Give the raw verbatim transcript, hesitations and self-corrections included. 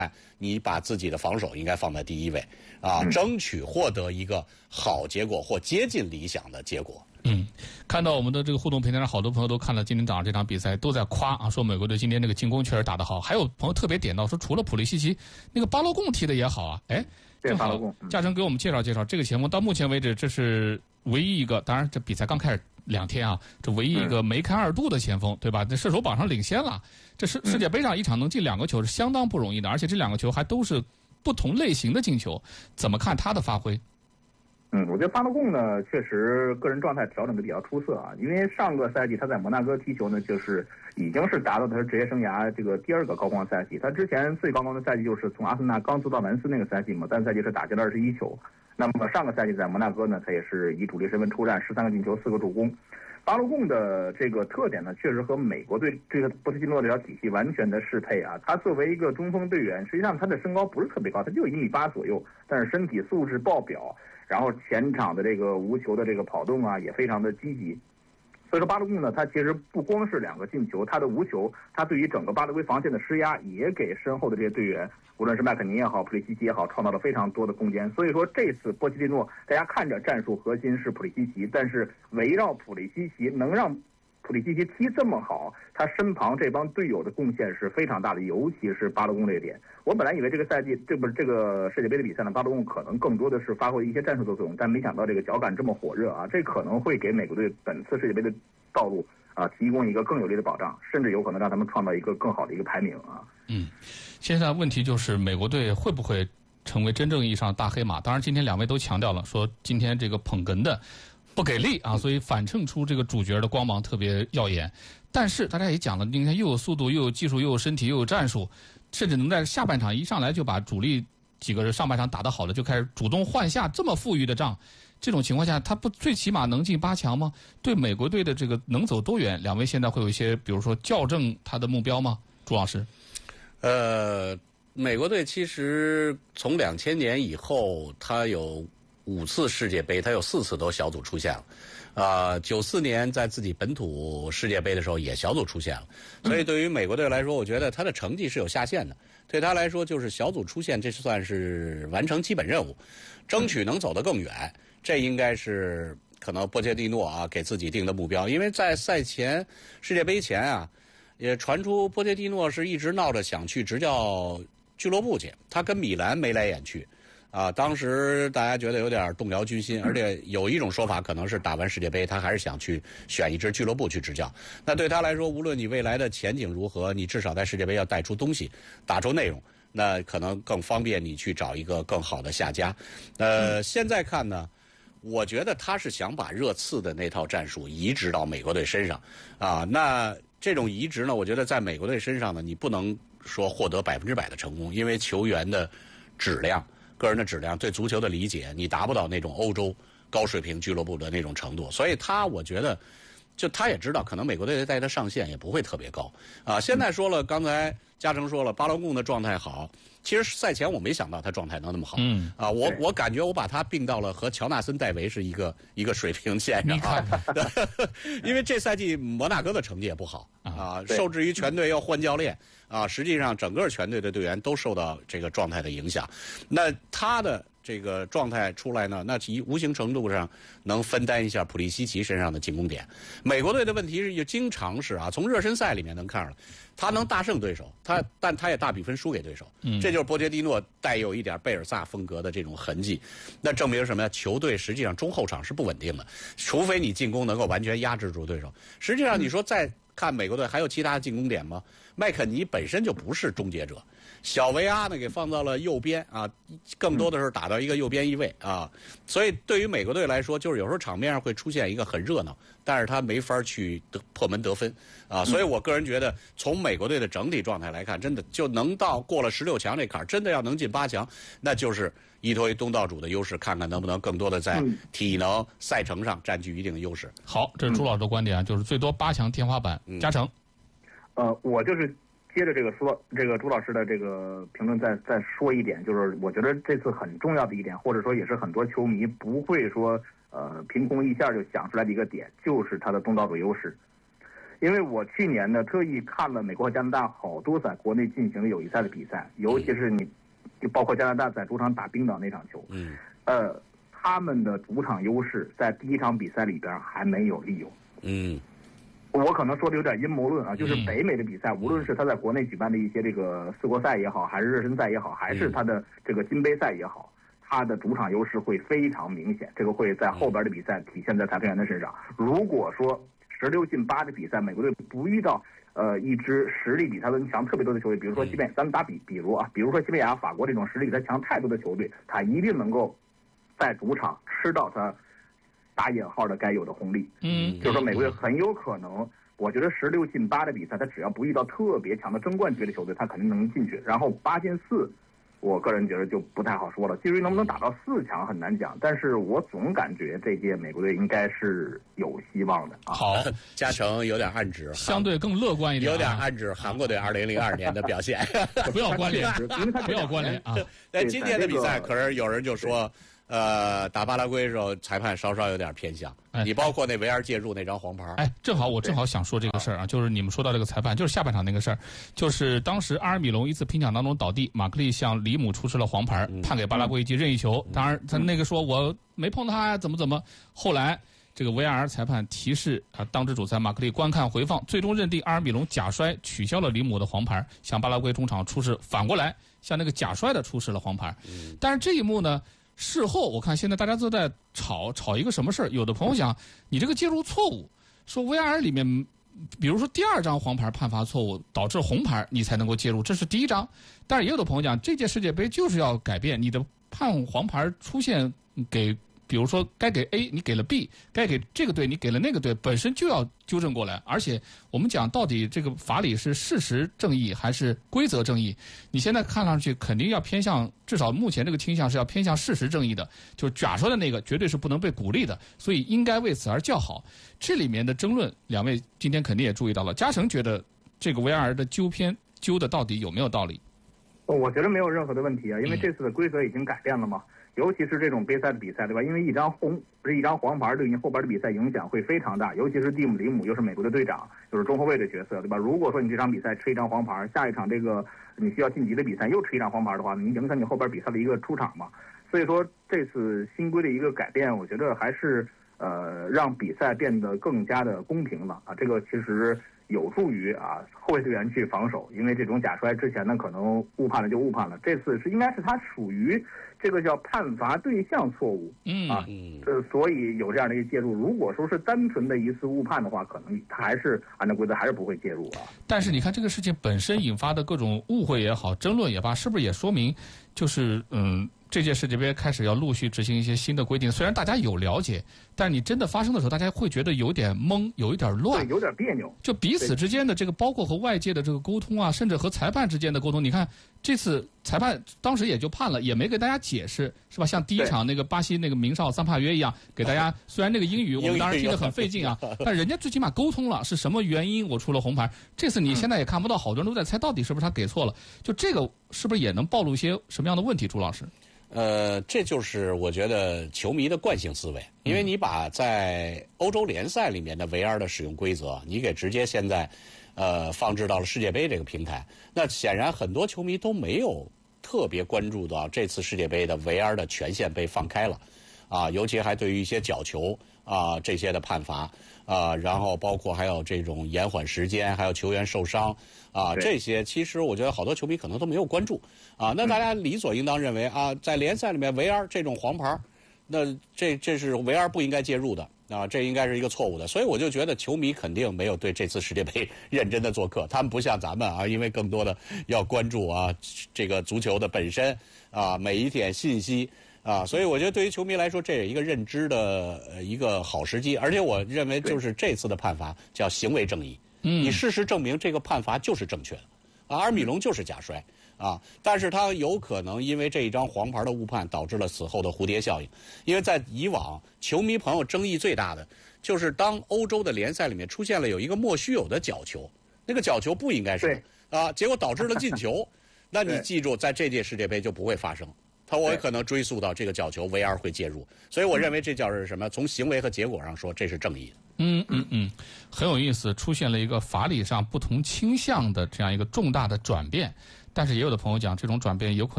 你把自己的防守应该放在第一位啊，争取获得一个好结果或接近理想的结果。 嗯，看到我们的这个互动平台上，好多朋友都看了今天早上这场比赛，都在夸啊，说美国队今天这个进攻确实打得好。还有朋友特别点到说，除了普利西奇，那个巴洛贡踢得也好啊。哎，正好嘉诚给我们介绍介绍这个前锋，到目前为止这是唯一一个，当然这比赛刚开始两天啊，这唯一一个梅开二度的前锋，对吧？这射手榜上领先了。这世世界杯上一场能进两个球是相当不容易的，而且这两个球还都是不同类型的进球。怎么看他的发挥？ 嗯，我觉得巴洛贡呢，确实个人状态调整的比较出色啊。因为上个赛季他在摩纳哥踢球呢，就是已经是达到他职业生涯这个第二个高光赛季。他之前最高光的赛季就是从阿森纳刚租到门斯那个赛季嘛，单赛季是打进了二十一球。那么上个赛季在摩纳哥呢，他也是以主力身份出战，十三个进球，四个助攻。巴洛贡的这个特点呢，确实和美国队这个波切蒂诺这条体系完全的适配啊。他作为一个中锋队员，实际上他的身高不是特别高，他就一米八左右，但是身体素质爆表。然后前场的这个无球的这个跑动啊，也非常的积极。所以说巴洛贡呢，他其实不光是两个进球，他的无球，他对于整个巴勒圭防线的施压，也给身后的这些队员，无论是麦肯尼也好，普利西奇也好，创造了非常多的空间。所以说这次波切蒂诺，大家看着战术核心是普利西奇，但是围绕普利西奇能让普利西奇踢这么好，他身旁这帮队友的贡献是非常大的，尤其是巴洛贡这一点。我本来以为这个赛季，这不是这个世界杯的比赛呢，巴洛贡可能更多的是发挥一些战术的作用，但没想到这个脚感这么火热啊，这可能会给美国队本次世界杯的道路啊提供一个更有力的保障，甚至有可能让他们创造一个更好的一个排名啊。 嗯，现在问题就是美国队会不会成为真正意义上的大黑马？当然，今天两位都强调了，说今天这个捧哏的不给力啊，所以反衬出这个主角的光芒特别耀眼。但是大家也讲了，你看又有速度，又有技术，又有身体，又有战术，甚至能在下半场一上来就把主力几个人上半场打得好了，就开始主动换下，这么富裕的仗，这种情况下，他不最起码能进八强吗？对美国队的这个能走多远？两位现在会有一些，比如说校正他的目标吗？朱老师， 呃，美国队其实从两千年以后，他有五次世界杯，他有四次都小组出现了。啊，九四年在自己本土世界杯的时候也小组出现了，所以对于美国队来说，我觉得他的成绩是有下限的。对他来说，就是小组出现，这算是完成基本任务，争取能走得更远。这应该是可能波切蒂诺啊给自己定的目标，因为在赛前世界杯前啊，也传出波切蒂诺是一直闹着想去执教俱乐部去，他跟米兰眉来眼去。啊，当时大家觉得有点动摇军心，而且有一种说法可能是打完世界杯，他还是想去选一支俱乐部去执教。那对他来说，无论你未来的前景如何，你至少在世界杯要带出东西，打出内容，那可能更方便你去找一个更好的下家。呃，现在看呢，我觉得他是想把热刺的那套战术移植到美国队身上啊。那这种移植呢，我觉得在美国队身上呢，你不能说获得百分之百的成功，因为球员的质量。个人的质量对足球的理解，你达不到那种欧洲高水平俱乐部的那种程度，所以他我觉得，就他也知道，可能美国队带他上限也不会特别高啊。现在说了，刚才嘉诚说了，巴洛贡的状态好，其实赛前我没想到他状态能那么好，嗯啊，我我感觉我把他并到了和乔纳森戴维是一个一个水平线上啊，因为这赛季摩纳哥的成绩也不好啊，受制于全队要换教练。啊，实际上整个全队的队员都受到这个状态的影响，那他的这个状态出来呢，那其无形程度上能分担一下普利西奇身上的进攻点。美国队的问题是，就经常是啊，从热身赛里面能看出来，他能大胜对手，他但他也大比分输给对手，嗯，这就是波切蒂诺带有一点贝尔萨风格的这种痕迹。那证明什么呀？球队实际上中后场是不稳定的，除非你进攻能够完全压制住对手。实际上你说在看美国队还有其他进攻点吗？麦肯尼本身就不是终结者，小维阿呢给放到了右边啊，更多的是打到一个右边翼位啊，所以对于美国队来说，就是有时候场面上会出现一个很热闹，但是他没法去得破门得分啊，所以我个人觉得，从美国队的整体状态来看，真的就能到过了十六强这坎儿，真的要能进八强，那就是依托于东道主的优势，看看能不能更多的在体能赛程上占据一定的优势。 好，这是朱老师的观点啊，就是最多八强天花板。嘉诚。 呃，我就是接着这个说，这个朱老师的这个评论再再说一点，就是我觉得这次很重要的一点，或者说也是很多球迷不会说呃凭空一下就想出来的一个点，就是他的东道主优势。 因为我去年呢特意看了美国和加拿大好多在国内进行的友谊赛的比赛，尤其是你，就包括加拿大在主场打冰岛那场球， 嗯， 呃，他们的主场优势在第一场比赛里边还没有利用。 嗯， 我可能说的有点阴谋论啊，就是北美的比赛，无论是他在国内举办的一些这个四国赛也好，还是热身赛也好，还是他的这个金杯赛也好，他的主场优势会非常明显，这个会在后边的比赛体现在裁判员的身上。如果说十六进八的比赛，美国队不遇到呃一支实力比他们强特别多的球队，比如说西班牙，咱们打比比如啊，比如说西班牙、法国这种实力比他强太多的球队，他一定能够在主场吃到他打引号的该有的红利。 嗯， 就是说美国队很有可能，我觉得十六进八的比赛，他只要不遇到特别强的争冠级的球队，他肯定能进去。然后八进四。我个人觉得就不太好说了，至于能不能打到四强很难讲，但是我总感觉这届美国队应该是有希望的啊。 好， 嘉诚有点暗指， 相对更乐观一点、啊， 有点暗指韩国队二零零二年的表现， 不要关联，不要关联啊。 但今天的比赛，可是有人就说。呃，打巴拉圭的时候，裁判稍稍有点偏向。哎、你包括那维尔介入那张黄牌。 哎，正好我正好想说这个事儿啊，就是你们说到这个裁判，就是下半场那个事儿，就是当时阿尔米隆一次拼抢当中倒地，马克利向里姆出示了黄牌， 嗯、 判给巴拉圭一记任意球。当然，他那个说我没碰他呀，怎么怎么。后来这个 V R 裁判提示啊，当值主裁马克利观看回放，最终认定阿尔米隆假摔取消了里姆的黄牌，向巴拉圭中场出示反过来向那个假摔的出示了黄牌。 嗯、 但是这一幕呢？事后我看现在大家都在吵吵一个什么事儿？有的朋友讲你这个介入错误，说 V R 里面，比如说第二张黄牌判罚错误导致红牌，你才能够介入，这是第一张。但是也有的朋友讲，这届世界杯就是要改变，你的判黄牌出现给，比如说该给 A 你给了 B， 该给这个队你给了那个队，本身就要纠正过来。而且我们讲到底这个法理是事实正义还是规则正义？你现在看上去肯定要偏向，至少目前这个倾向是要偏向事实正义的，就是假说的那个绝对是不能被鼓励的，所以应该为此而叫好。这里面的争论，两位今天肯定也注意到了。嘉诚觉得这个 V R 的纠偏纠的到底有没有道理？ 我觉得没有任何的问题啊，因为这次的规则已经改变了嘛。尤其是这种杯赛的比赛，对吧？因为一张红不是一张黄牌，对你后边的比赛影响会非常大。尤其是蒂姆·里姆又是美国的队长，又是中后卫的角色，对吧？如果说你这场比赛吃一张黄牌，下一场这个你需要晋级的比赛又吃一张黄牌的话，你影响你后边比赛的一个出场嘛。所以说这次新规的一个改变，我觉得还是呃让比赛变得更加的公平了啊。这个其实有助于啊后卫队员去防守，因为这种假摔之前呢可能误判了就误判了，这次是应该是他属于这个叫判罚对象错误， 嗯啊，呃，所以有这样的一个介入。如果说是单纯的一次误判的话，可能他还是按照规则还是不会介入啊。 但是你看这个事情本身引发的各种误会也好，争论也罢，是不是也说明，就是嗯。这届世界杯开始要陆续执行一些新的规定，虽然大家有了解，但你真的发生的时候，大家会觉得有点懵，有一点乱， 对，有点别扭。 就彼此之间的这个，包括和外界的这个沟通啊，甚至和裁判之间的沟通，你看这次裁判当时也就判了，也没给大家解释，是吧？像第一场那个巴西那个名少桑帕约一样，给大家虽然那个英语我们当然听得很费劲啊，但人家最起码沟通了，是什么原因我出了红牌。这次你现在也看不到，好多人都在猜到底是不是他给错了，就这个是不是也能暴露一些什么样的问题？朱老师？ 呃，这就是我觉得球迷的惯性思维，因为你把在欧洲联赛里面的 V R 的使用规则，你给直接现在，呃，放置到了世界杯这个平台，那显然很多球迷都没有特别关注到这次世界杯的 V R 的权限被放开了，啊，尤其还对于一些角球啊这些的判罚啊，然后包括还有这种延缓时间，还有球员受伤。啊，这些其实我觉得好多球迷可能都没有关注，啊，那大家理所应当认为啊，在联赛里面 V R 这种黄牌，那这这是 V R 不应该介入的啊，这应该是一个错误的，所以我就觉得球迷肯定没有对这次世界杯认真的做客，他们不像咱们啊，因为更多的要关注啊这个足球的本身啊每一点信息啊，所以我觉得对于球迷来说，这是一个认知的呃一个好时机，而且我认为就是这次的判罚叫行为正义。 嗯， 你事实证明这个判罚就是正确的，啊，阿尔米隆就是假摔啊，但是他有可能因为这一张黄牌的误判导致了此后的蝴蝶效应，因为在以往球迷朋友争议最大的就是当欧洲的联赛里面出现了有一个莫须有的角球，那个角球不应该是啊，结果导致了进球，那你记住在这届世界杯就不会发生。他我可能追溯到这个角球 V R 会介入，所以我认为这叫是什么？从行为和结果上说，这是正义的。 嗯嗯嗯，很有意思，出现了一个法理上不同倾向的这样一个重大的转变。但是也有的朋友讲，这种转变有可能